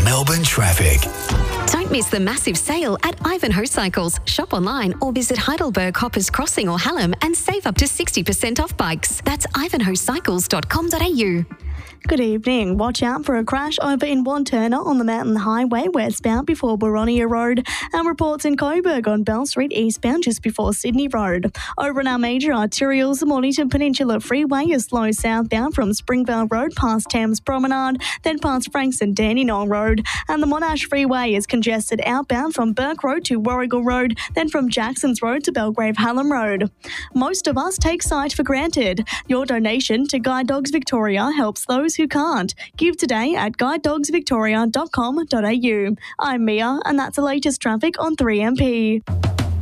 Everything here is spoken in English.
Melbourne traffic. Don't miss the massive sale at Ivanhoe Cycles. Shop online or visit Heidelberg, Hoppers Crossing or Hallam and save up to 60% off bikes. That's ivanhoecycles.com.au. Good evening. Watch out for a crash over in Wantirna on the Mountain Highway westbound before Boronia Road, and reports in Coburg on Bell Street eastbound just before Sydney Road. Over in our major arterials, the Mornington Peninsula Freeway is slow southbound from Springvale Road past Thames Promenade, then past Franks and Dandenong Road, and the Monash Freeway is congested outbound from Burke Road to Warrigal Road, then from Jacksons Road to Belgrave Hallam Road. Most of us take sight for granted. Your donation to Guide Dogs Victoria helps those who can't. Give today at guidedogsvictoria.com.au. I'm Mia, and that's the latest traffic on 3MP.